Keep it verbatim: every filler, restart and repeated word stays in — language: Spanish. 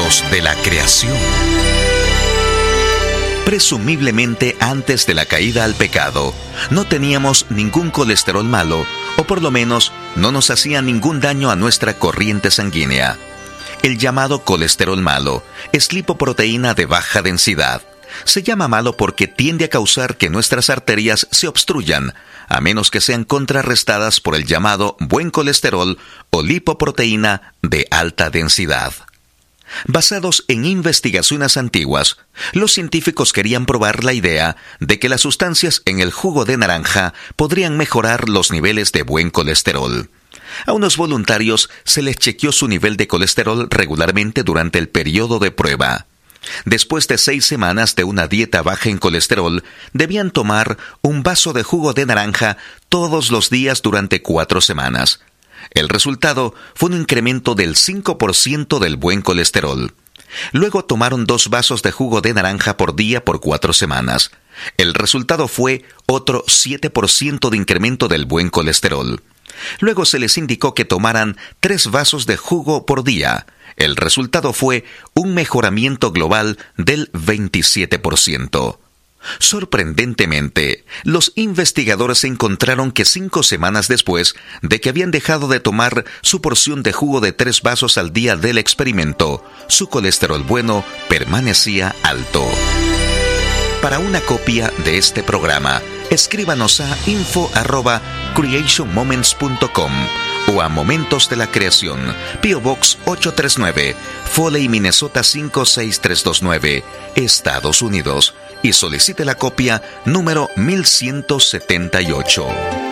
Momentos de la creación. Presumiblemente antes de la caída al pecado, no teníamos ningún colesterol malo, o por lo menos no nos hacía ningún daño a nuestra corriente sanguínea. El llamado colesterol malo es lipoproteína de baja densidad. Se llama malo porque tiende a causar que nuestras arterias se obstruyan, a menos que sean contrarrestadas por el llamado buen colesterol o lipoproteína de alta densidad. Basados en investigaciones antiguas, los científicos querían probar la idea de que las sustancias en el jugo de naranja podrían mejorar los niveles de buen colesterol. A unos voluntarios se les chequeó su nivel de colesterol regularmente durante el periodo de prueba. Después de seis semanas de una dieta baja en colesterol, debían tomar un vaso de jugo de naranja todos los días durante cuatro semanas. El resultado fue un incremento del cinco por ciento del buen colesterol. Luego tomaron dos vasos de jugo de naranja por día por cuatro semanas. El resultado fue otro siete por ciento de incremento del buen colesterol. Luego se les indicó que tomaran tres vasos de jugo por día. El resultado fue un mejoramiento global del veintisiete por ciento. Sorprendentemente, los investigadores encontraron que cinco semanas después de que habían dejado de tomar su porción de jugo de tres vasos al día del experimento, su colesterol bueno permanecía alto. Para una copia de este programa, escríbanos a info arroba creation moments punto com o a Momentos de la Creación, P O Box ocho tres nueve, Foley, Minnesota cinco seis tres dos nueve, Estados Unidos, y solicite la copia número mil ciento setenta y ocho.